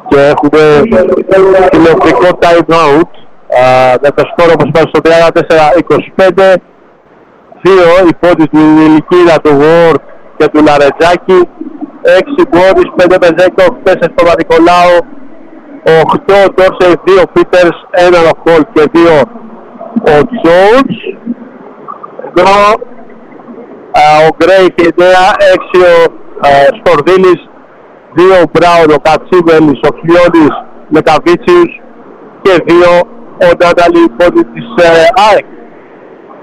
και έχουμε τηλεοπτικό time out με το σκόρο όπως υπάρχει στο 34-25. 2 η πόντες του Ηλικίδα, του Ward και του Λαρετζάκη, 6 Μπόρις, 5 Μπεζέκοφ, 4 Παπα-Νικολάου, 8 Ντόρσεϊ, 2 Πίτερς, 1 Ροχόλ και 2 ο Τζόουνς. Εδώ ο Γκρέι και 9, 6 ο Σκορδίλης, 2 ο Μπράουν, ο Κατσίβελης, ο Χλιώνης, Λεκαβίτσιους και 2 ο Ντάνταλη, πόντι της ΑΕΚ.